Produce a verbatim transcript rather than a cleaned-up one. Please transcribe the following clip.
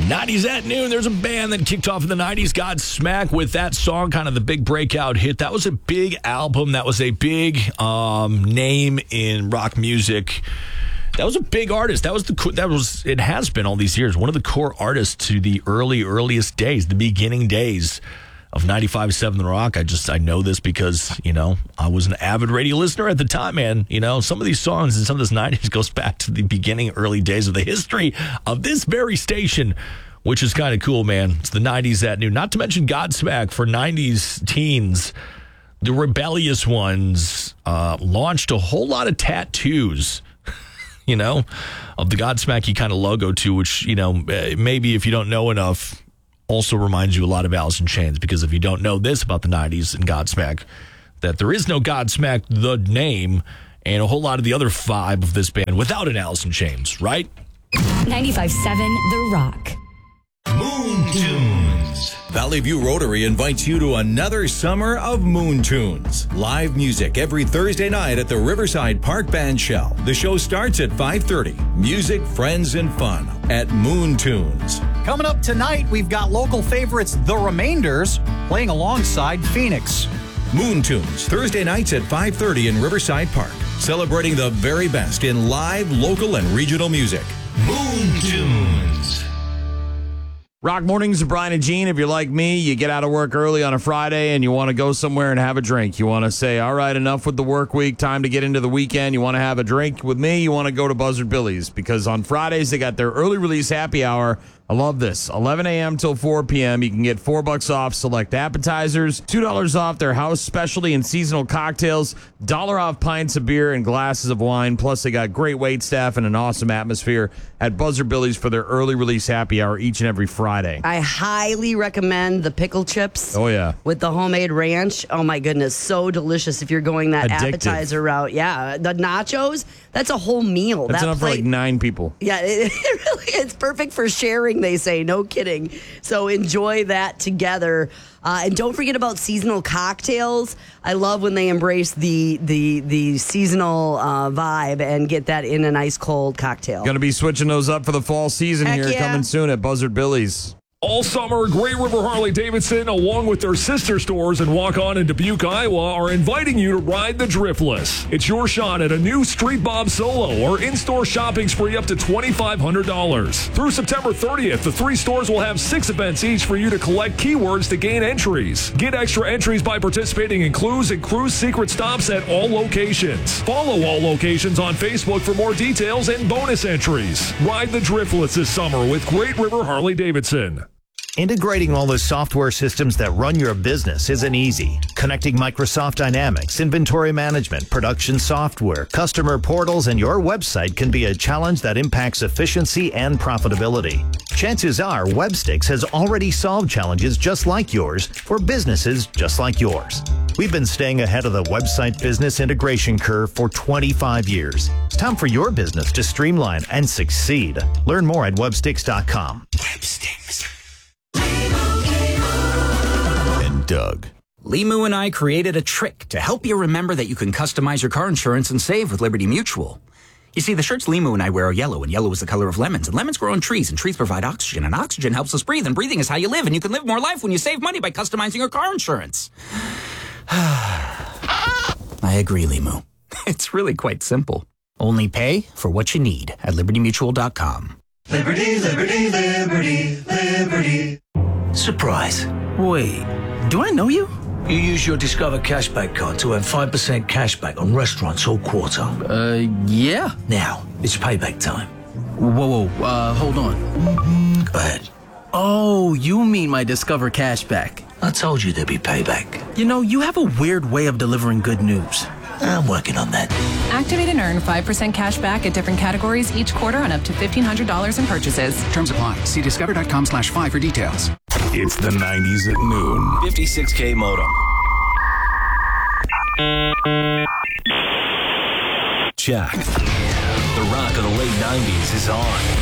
nineties at noon. There's a band that kicked off in the nineties, Godsmack, with that song, kind of the big breakout hit. That was a big album. That was a big um, name in rock music. That was a big artist. That was the that was it has been all these years one of the core artists to the early earliest days, the beginning days of ninety-five point seven The Rock. I just I know this because, you know, I was an avid radio listener at the time, man. You know, some of these songs and some of this nineties goes back to the beginning early days of the history of this very station, which is kind of cool, man. It's the nineties at noon. Not to mention Godsmack for nineties teens. The rebellious ones uh, launched a whole lot of tattoos, you know, of the Godsmacky kind of logo too, which, you know, maybe if you don't know enough, also reminds you a lot of Alice in Chains, because if you don't know this about the nineties and Godsmack, that there is no Godsmack, the name, and a whole lot of the other vibe of this band without an Alice in Chains, right? ninety-five point seven The Rock. Moon Tunes. Valley View Rotary invites you to another summer of Moon Tunes. Live music every Thursday night at the Riverside Park Band Shell. The show starts at five thirty. Music, friends, and fun at Moon Tunes. Coming up tonight, we've got local favorites The Remainders playing alongside Phoenix. Moon Tunes, Thursday nights at five thirty in Riverside Park. Celebrating the very best in live, local, and regional music. Moon Tunes. Rock Mornings with Brian and Gene. If you're like me, you get out of work early on a Friday and you want to go somewhere and have a drink. You want to say, all right, enough with the work week, time to get into the weekend. You want to have a drink with me, you want to go to Buzzard Billy's, because on Fridays they got their early release happy hour. I love this. eleven a.m. till four p.m. You can get four bucks off select appetizers, two dollars off their house specialty and seasonal cocktails, dollar off pints of beer and glasses of wine. Plus, they got great wait staff and an awesome atmosphere at Buzzard Billy's for their early release happy hour each and every Friday. I highly recommend the pickle chips. Oh, yeah. With the homemade ranch. Oh, my goodness. So delicious if you're going that Addictive. appetizer route. Yeah. The nachos, that's a whole meal. That's that enough plate, for like nine people. Yeah, it, it really it's perfect for sharing, they say. No kidding. So enjoy that together. Uh, and don't forget about seasonal cocktails. I love when they embrace the the the seasonal uh, vibe and get that in an ice cold cocktail. Going to be switching those up for the fall season Heck here yeah. coming soon at Buzzard Billy's. All summer, Great River Harley-Davidson, along with their sister stores in Waukon and Dubuque, Iowa, are inviting you to ride the Driftless. It's your shot at a new Street Bob Solo or in-store shopping spree up to twenty-five hundred dollars. Through September thirtieth, the three stores will have six events each for you to collect keywords to gain entries. Get extra entries by participating in clues and cruise secret stops at all locations. Follow all locations on Facebook for more details and bonus entries. Ride the Driftless this summer with Great River Harley-Davidson. Integrating all the software systems that run your business isn't easy. Connecting Microsoft Dynamics, inventory management, production software, customer portals, and your website can be a challenge that impacts efficiency and profitability. Chances are Websticks has already solved challenges just like yours for businesses just like yours. We've been staying ahead of the website business integration curve for twenty-five years. It's time for your business to streamline and succeed. Learn more at websticks dot com. Websticks. And Doug. Limu and I created a trick to help you remember that you can customize your car insurance and save with Liberty Mutual. You see, the shirts Limu and I wear are yellow, and yellow is the color of lemons, and lemons grow on trees, and trees provide oxygen, and oxygen helps us breathe, and breathing is how you live, and you can live more life when you save money by customizing your car insurance. I agree, Limu. It's really quite simple. Only pay for what you need at liberty mutual dot com. Liberty, liberty, liberty, liberty. Surprise. Wait, do I know you? You use your Discover Cashback card to earn five percent cashback on restaurants all quarter. Uh, yeah. Now, it's payback time. Whoa, whoa, uh, hold on. Go ahead. Oh, you mean my Discover Cashback. I told you there'd be payback. You know, you have a weird way of delivering good news. I'm working on that. Activate and earn five percent cash back at different categories each quarter on up to fifteen hundred dollars in purchases. Terms apply. See discover dot com slash five for details. It's the nineties at noon. fifty-six K modem. Check. The rock of the late nineties is on.